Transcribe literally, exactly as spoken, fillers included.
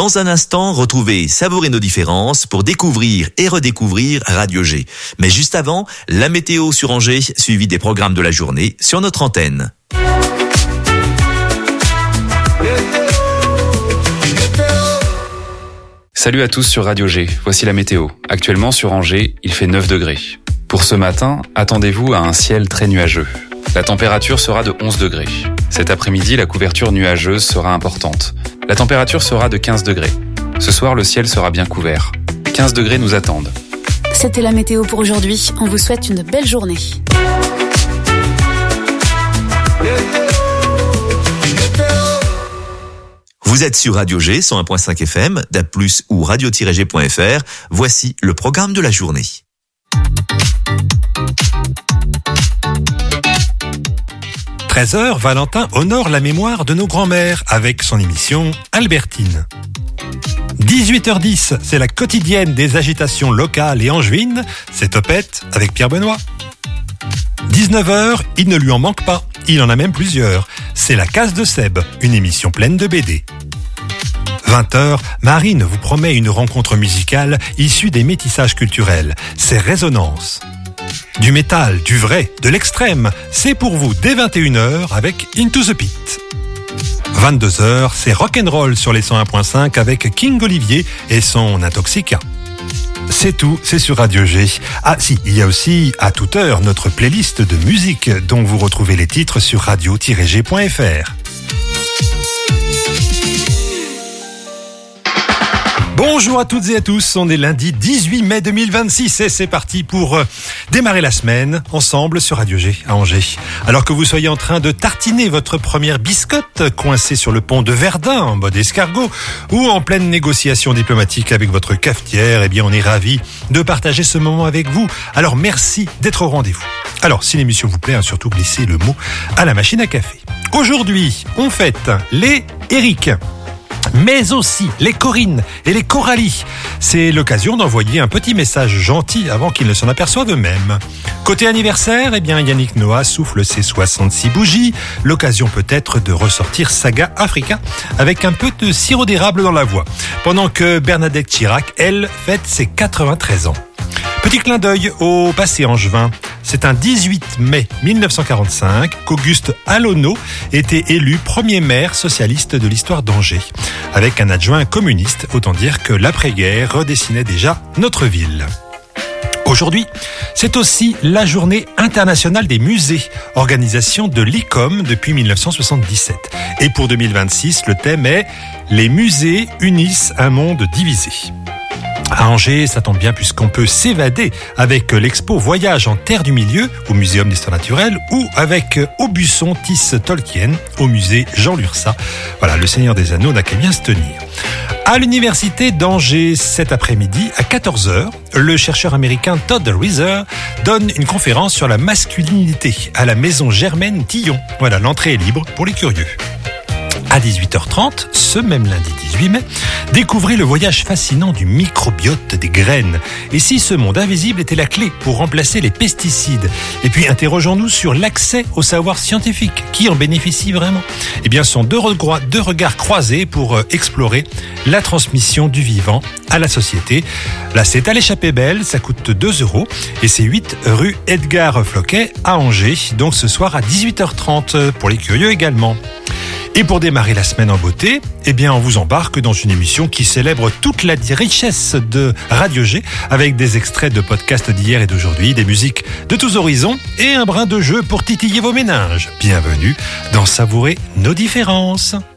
Dans un instant, retrouvez Savourer nos différences pour découvrir et redécouvrir Radio G. Mais juste avant, la météo sur Angers, suivi des programmes de la journée sur notre antenne. Salut à tous sur Radio G, voici la météo. Actuellement sur Angers, il fait neuf degrés. Pour ce matin, attendez-vous à un ciel très nuageux. La température sera de onze degrés. Cet après-midi, la couverture nuageuse sera importante. La température sera de quinze degrés. Ce soir, le ciel sera bien couvert. quinze degrés nous attendent. C'était la météo pour aujourd'hui. On vous souhaite une belle journée. Vous êtes sur Radio G, cent un virgule cinq F M, D A B plus, ou radio tiret g point f r. Voici le programme de la journée. treize heures, Valentin honore la mémoire de nos grands-mères avec son émission Albertine. dix-huit heures dix, c'est la quotidienne des agitations locales et angevines, c'est Topette avec Pierre Benoît. dix-neuf heures, il ne lui en manque pas, il en a même plusieurs, c'est la Case de Seb, une émission pleine de B D. vingt heures, Marine vous promet une rencontre musicale issue des métissages culturels, c'est Résonance. Du métal, du vrai, de l'extrême, c'est pour vous dès vingt et une heures avec Into the Pit. vingt-deux heures, c'est rock'n'roll sur les cent un virgule cinq avec King Olivier et son Intoxica. C'est tout, c'est sur Radio G. Ah si, il y a aussi à toute heure notre playlist de musique dont vous retrouvez les titres sur radio tiret g point f r. Bonjour à toutes et à tous, on est lundi dix-huit mai deux mille vingt-six et c'est parti pour euh, démarrer la semaine ensemble sur Radio G à Angers. Alors que vous soyez en train de tartiner votre première biscotte coincée sur le pont de Verdun en mode escargot ou en pleine négociation diplomatique avec votre cafetière, eh bien on est ravis de partager ce moment avec vous. Alors merci d'être au rendez-vous. Alors si l'émission vous plaît, hein, surtout glissez le mot à la machine à café. Aujourd'hui, on fête les Eric, mais aussi les Corinne et les Coralie. C'est l'occasion d'envoyer un petit message gentil avant qu'ils ne s'en aperçoivent eux-mêmes. Côté anniversaire, eh bien Yannick Noah souffle ses soixante-six bougies. L'occasion peut-être de ressortir Saga Africa avec un peu de sirop d'érable dans la voix. Pendant que Bernadette Chirac, elle, fête ses quatre-vingt-treize ans. Petit clin d'œil au passé angevin. C'est un dix-huit mai mille neuf cent quarante-cinq qu'Auguste Alonneau était élu premier maire socialiste de l'histoire d'Angers. Avec un adjoint communiste, autant dire que l'après-guerre redessinait déjà notre ville. Aujourd'hui, c'est aussi la journée internationale des musées, organisation de l'I C O M depuis mille neuf cent soixante-dix-sept. Et pour deux mille vingt-six, le thème est « Les musées unissent un monde divisé ». À Angers, ça tombe bien puisqu'on peut s'évader avec l'expo Voyage en Terre du Milieu au Muséum d'Histoire Naturelle ou avec Aubusson Tisse Tolkien au musée Jean Lurçat. Voilà, le Seigneur des Anneaux n'a qu'à bien se tenir. À l'université d'Angers cet après-midi à quatorze heures, le chercheur américain Todd Reiser donne une conférence sur la masculinité à la maison Germaine Tillon. Voilà, l'entrée est libre pour les curieux. À dix-huit heures trente, ce même lundi dix-huit mai, découvrez le voyage fascinant du microbiote des graines. Et si ce monde invisible était la clé pour remplacer les pesticides? Et puis interrogeons-nous sur l'accès au savoir scientifique. Qui en bénéficie vraiment? Eh bien, ce sont deux, regro- deux regards croisés pour euh, explorer la transmission du vivant à la société. Là, c'est à l'échappée belle, ça coûte deux euros. Et c'est huit rue Edgar Floquet à Angers. Donc ce soir à dix-huit heures trente, pour les curieux également. Et pour démarrer la semaine en beauté, eh bien, on vous embarque dans une émission qui célèbre toute la richesse de Radio G avec des extraits de podcasts d'hier et d'aujourd'hui, des musiques de tous horizons et un brin de jeu pour titiller vos méninges. Bienvenue dans Savourer nos différences.